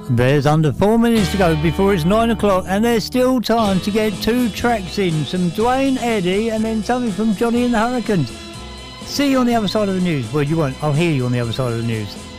There's under 4 minutes to go before it's 9 o'clock, and there's still time to get 2 tracks in. Some Dwayne Eddy and then something from Johnny and the Hurricanes. See you on the other side of the news. Well, you won't. I'll hear you on the other side of the news.